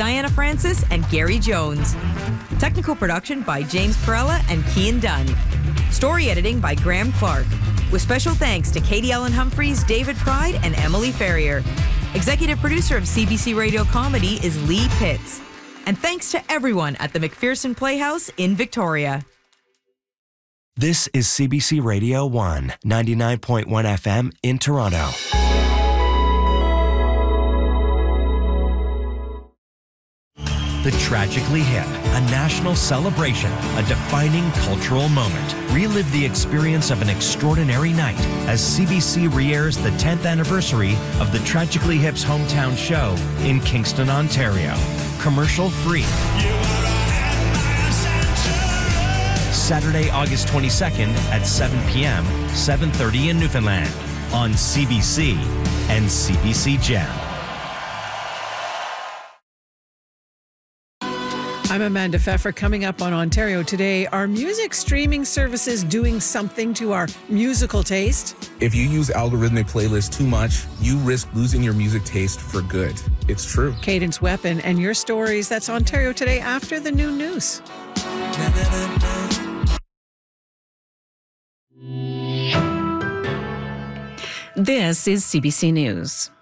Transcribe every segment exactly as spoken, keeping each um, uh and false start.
Diana Francis and Gary Jones. Technical production by James Perella and Kian Dunn. Story editing by Graham Clark. With special thanks to Katie Ellen Humphreys, David Pride, and Emily Ferrier. Executive producer of C B C Radio Comedy is Lee Pitts. And thanks to everyone at the McPherson Playhouse in Victoria. This is C B C Radio one, ninety-nine point one F M in Toronto. The Tragically Hip, a national celebration, a defining cultural moment. Relive the experience of an extraordinary night as C B C re-airs the tenth anniversary of the Tragically Hip's hometown show in Kingston, Ontario. Commercial free. Saturday, August twenty-second at seven p.m., seven thirty in Newfoundland on C B C and C B C Gem. I'm Amanda Pfeffer. Coming up on Ontario Today, are music streaming services doing something to our musical taste? If you use algorithmic playlists too much, you risk losing your music taste for good. It's true. Cadence Weapon and your stories. That's Ontario Today after the noon news. This is C B C News.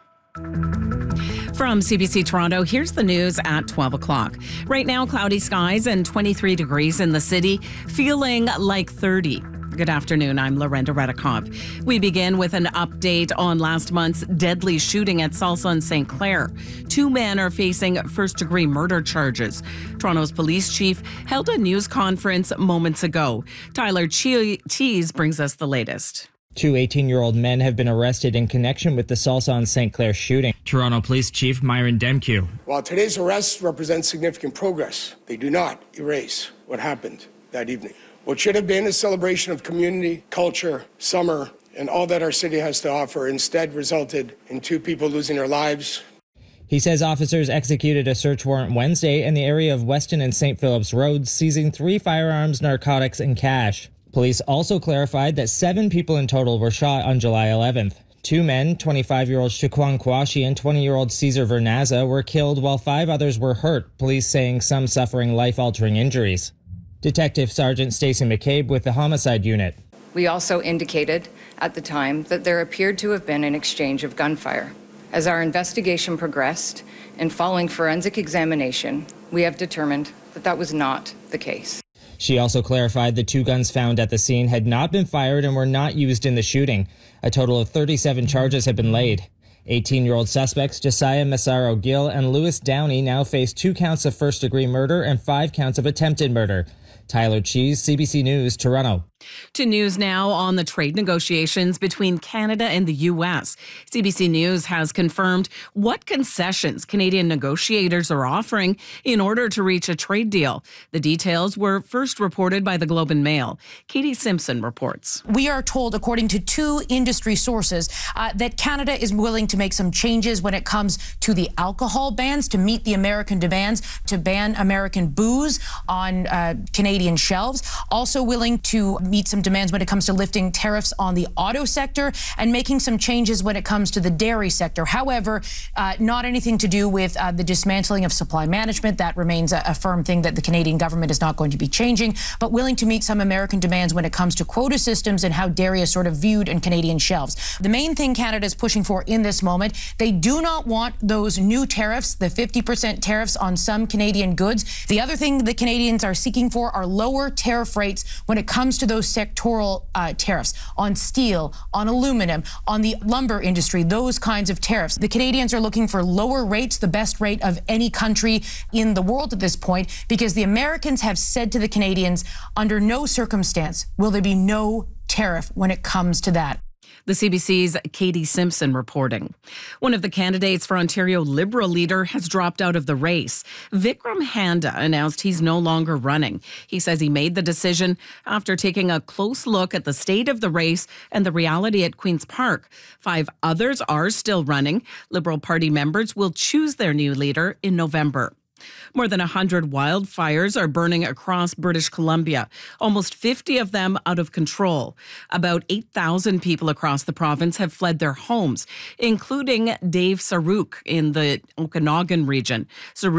From C B C Toronto, here's the news at twelve o'clock. Right now, cloudy skies and twenty-three degrees in the city, feeling like thirty. Good afternoon, I'm Lorenda Redekop. We begin with an update on last month's deadly shooting at Salsa and Saint Clair. Two men are facing first-degree murder charges. Toronto's police chief held a news conference moments ago. Tyler Cheese brings us the latest. Two eighteen-year-old men have been arrested in connection with the Salsa and Saint Clair shooting. Toronto Police Chief Myron Demkew. While today's arrests represent significant progress, they do not erase what happened that evening. What should have been a celebration of community, culture, summer, and all that our city has to offer instead resulted in two people losing their lives. He says officers executed a search warrant Wednesday in the area of Weston and Saint Philip's Roads, seizing three firearms, narcotics, and cash. Police also clarified that seven people in total were shot on July eleventh. Two men, twenty-five-year-old Shaquan Kouachi and twenty-year-old Cesar Vernaza, were killed while five others were hurt, police saying some suffering life-altering injuries. Detective Sergeant Stacey McCabe with the Homicide Unit. We also indicated at the time that there appeared to have been an exchange of gunfire. As our investigation progressed and following forensic examination, we have determined that that was not the case. She also clarified the two guns found at the scene had not been fired and were not used in the shooting. A total of thirty-seven charges have been laid. eighteen-year-old suspects Josiah Massaro Gill and Lewis Downey now face two counts of first-degree murder and five counts of attempted murder. Tyler Cheese, C B C News, Toronto. To news now on the trade negotiations between Canada and the U S. C B C News has confirmed what concessions Canadian negotiators are offering in order to reach a trade deal. The details were first reported by the Globe and Mail. Katie Simpson reports. We are told, according to two industry sources, uh, that Canada is willing to make some changes when it comes to the alcohol bans to meet the American demands to ban American booze on uh, Canadian shelves. Also willing to meet some demands when it comes to lifting tariffs on the auto sector and making some changes when it comes to the dairy sector. However, uh, not anything to do with uh, the dismantling of supply management. That remains a, a firm thing that the Canadian government is not going to be changing, but willing to meet some American demands when it comes to quota systems and how dairy is sort of viewed in Canadian shelves. The main thing Canada is pushing for in this moment, they do not want those new tariffs, the fifty percent tariffs on some Canadian goods. The other thing the Canadians are seeking for are lower tariff rates when it comes to those sectoral uh, tariffs on steel, on aluminum, on the lumber industry, those kinds of tariffs. The Canadians are looking for lower rates, the best rate of any country in the world at this point, because the Americans have said to the Canadians, under no circumstance will there be no tariff when it comes to that. The C B C's Katie Simpson reporting. One of the candidates for Ontario Liberal leader has dropped out of the race. Vikram Handa announced he's no longer running. He says he made the decision after taking a close look at the state of the race and the reality at Queen's Park. Five others are still running. Liberal Party members will choose their new leader in November. More than one hundred wildfires are burning across British Columbia, almost fifty of them out of control. About eight thousand people across the province have fled their homes, including Dave Saruk in the Okanagan region. Saruk